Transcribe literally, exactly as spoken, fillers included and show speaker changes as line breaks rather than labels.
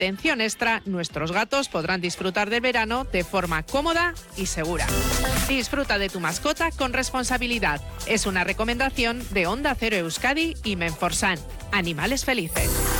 Atención extra, nuestros gatos podrán disfrutar del verano de forma cómoda y segura. Disfruta de tu mascota con responsabilidad. Es una recomendación de Onda Cero Euskadi y Menforsan. Animales felices.